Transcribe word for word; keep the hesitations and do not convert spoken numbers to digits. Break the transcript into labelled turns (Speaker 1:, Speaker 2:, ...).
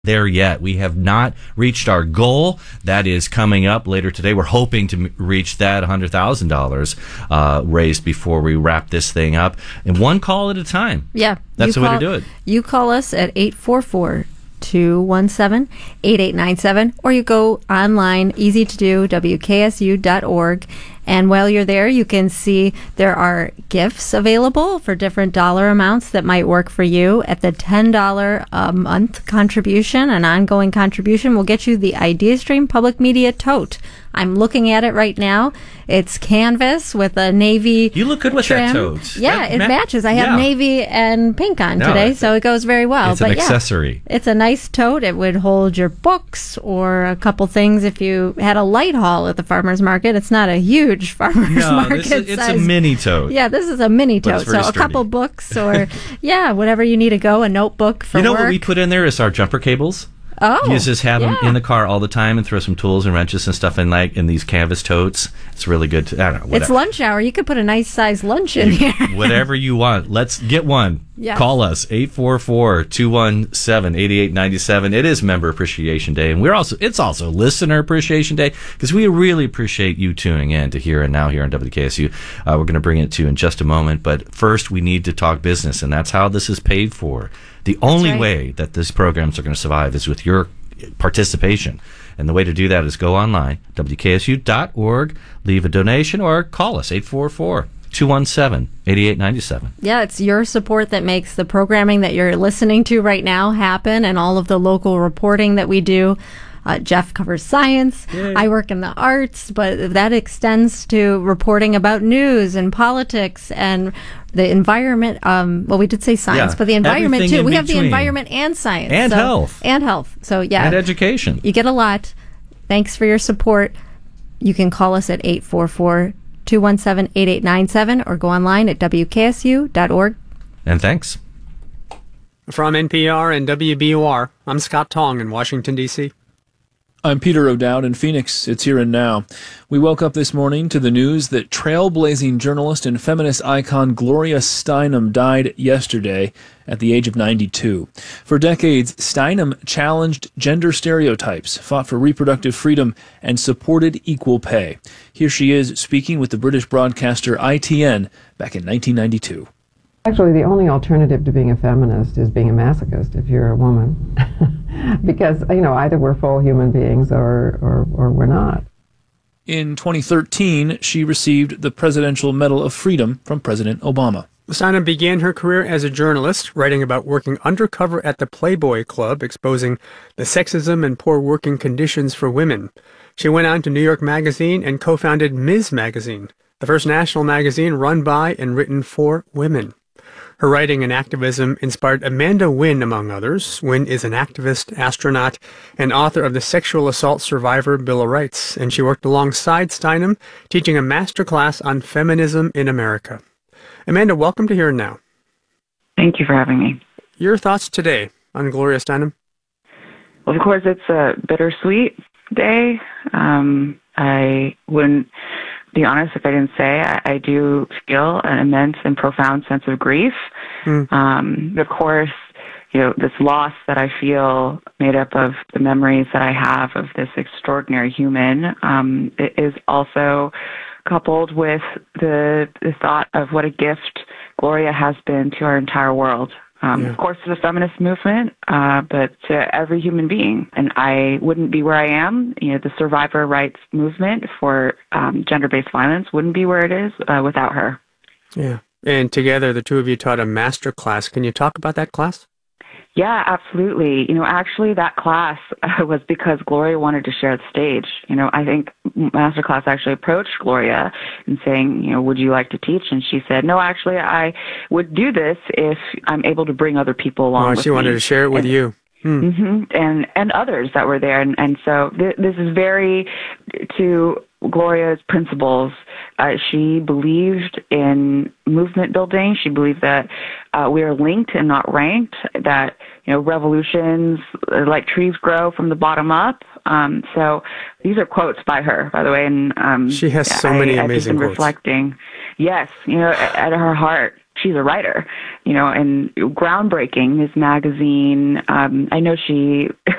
Speaker 1: there yet. We have not reached our goal. That is coming up later today. We're hoping to m- reach that one hundred thousand dollars uh, raised before we wrap this thing up. And one call at a time.
Speaker 2: Yeah.
Speaker 1: That's the
Speaker 2: call,
Speaker 1: way to do it.
Speaker 2: You call us at eight four four, two one seven, eight eight nine seven, or you go online, easy to do, W K S U dot org. And while you're there, you can see there are gifts available for different dollar amounts that might work for you. At the ten dollars a month contribution, an ongoing contribution, will get you the IdeaStream Public Media Tote. I'm looking at it right now. It's canvas with a navy
Speaker 1: You look good with
Speaker 2: trim.
Speaker 1: that tote.
Speaker 2: Yeah,
Speaker 1: That
Speaker 2: it
Speaker 1: ma-
Speaker 2: matches. I have
Speaker 1: yeah.
Speaker 2: navy and pink on
Speaker 1: No,
Speaker 2: today,
Speaker 1: it's
Speaker 2: so
Speaker 1: a-
Speaker 2: it goes very well.
Speaker 1: It's
Speaker 2: but
Speaker 1: an
Speaker 2: yeah,
Speaker 1: accessory.
Speaker 2: it's a nice tote. It would hold your books or a couple things if you had a light haul at the farmer's market. It's not a huge farmer's
Speaker 1: No,
Speaker 2: market
Speaker 1: this is, it's
Speaker 2: size.
Speaker 1: a mini tote.
Speaker 2: Yeah, this is a mini
Speaker 1: But
Speaker 2: tote.
Speaker 1: it's
Speaker 2: So
Speaker 1: very
Speaker 2: a couple
Speaker 1: sturdy.
Speaker 2: books or, yeah, whatever you need to go, a notebook for
Speaker 1: You know
Speaker 2: work.
Speaker 1: what we put in there is our jumper cables.
Speaker 2: Oh,
Speaker 1: You just have them
Speaker 2: yeah.
Speaker 1: in the car all the time and throw some tools and wrenches and stuff in like in these canvas totes. It's really good. To, I don't know.
Speaker 2: It's
Speaker 1: Whatever.
Speaker 2: lunch hour. You could put a nice size lunch in here.
Speaker 1: Whatever you want. Let's get one.
Speaker 2: Yes.
Speaker 1: Call us, eight four four, two one seven, eight eight nine seven. It is Member Appreciation Day, and we're also it's also Listener Appreciation Day because we really appreciate you tuning in to Here and Now here on W K S U. Uh, we're going to bring it to you in just a moment, but first we need to talk business, and that's how this is paid for. The only
Speaker 2: right.
Speaker 1: way that these programs are going to survive is with your participation. And the way to do that is go online, W K S U dot org, leave a donation, or call us, eight four four, two one seven, eight eight nine seven.
Speaker 2: Yeah, it's your support that makes the programming that you're listening to right now happen and all of the local reporting that we do. Uh, Jeff covers science.
Speaker 1: Yay.
Speaker 2: I work in the arts, but that extends to reporting about news and politics and the environment. Um, well, we did say science,
Speaker 1: Yeah,
Speaker 2: but the environment
Speaker 1: everything
Speaker 2: too.
Speaker 1: in
Speaker 2: We have the
Speaker 1: between.
Speaker 2: environment and science.
Speaker 1: And
Speaker 2: so-
Speaker 1: health.
Speaker 2: And health. So, yeah.
Speaker 1: And education.
Speaker 2: You get a lot. Thanks for your support. You can call us at eight four four, two one seven, eight eight nine seven or go online at W K S U dot org.
Speaker 1: And thanks.
Speaker 3: From N P R and W B U R, I'm Scott Tong in Washington, D C
Speaker 4: I'm Peter O'Dowd in Phoenix. It's Here and Now. We woke up this morning to the news that trailblazing journalist and feminist icon Gloria Steinem died yesterday at the age of ninety-two. For decades, Steinem challenged gender stereotypes, fought for reproductive freedom, and supported equal pay. Here she is speaking with the British broadcaster I T N back in nineteen ninety-two.
Speaker 5: Actually, the only alternative to being a feminist is being a masochist if you're a woman. Because, you know, either we're full human beings or, or, or we're not.
Speaker 4: In twenty thirteen, she received the Presidential Medal of Freedom from President Obama.
Speaker 3: Steinem began her career as a journalist, writing about working undercover at the Playboy Club, exposing the sexism and poor working conditions for women. She went on to New York Magazine and co-founded Miz Magazine, the first national magazine run by and written for women. Her writing and activism inspired Amanda Wynn, among others. Wynn is an activist, astronaut, and author of the Sexual Assault Survivor Bill of Rights, and she worked alongside Steinem, teaching a master class on feminism in America. Amanda, welcome to Here and Now.
Speaker 6: Thank you for having me.
Speaker 3: Your thoughts today on Gloria Steinem?
Speaker 6: Well, of course, it's a bittersweet day. Um, I wouldn't be honest if I didn't say I, I do feel an immense and profound sense of grief. Mm. Um, of course, you know, this loss that I feel made up of the memories that I have of this extraordinary human um, it is also coupled with the, the thought of what a gift Gloria has been to our entire world. Um, yeah. Of course, to the feminist movement, uh, but to every human being. And I wouldn't be where I am. You know, the survivor rights movement for um, gender-based violence wouldn't be where it is uh, without her.
Speaker 3: Yeah. And together, the two of you taught a master class. Can you talk about that class?
Speaker 6: Yeah, absolutely. You know, actually, that class uh, was because Gloria wanted to share the stage. You know, I think Masterclass actually approached Gloria and saying, you know, would you like to teach? And she said, no, actually, I would do this if I'm able to bring other people along
Speaker 3: oh,
Speaker 6: with me.
Speaker 3: She wanted to share it with
Speaker 6: and,
Speaker 3: you.
Speaker 6: Hmm. Mm-hmm, and and others that were there. And, and so th- this is very to Gloria's principles. Uh, she believed in movement building. She believed that uh, we are linked and not ranked, that, you know, revolutions uh, like trees grow from the bottom up. Um, so these are quotes by her, by the way. And um,
Speaker 3: she has so
Speaker 6: I,
Speaker 3: many
Speaker 6: I've
Speaker 3: amazing
Speaker 6: just been
Speaker 3: quotes.
Speaker 6: Reflecting. Yes, you know, at, at her heart, she's a writer, you know, and groundbreaking, this magazine. Um, I know she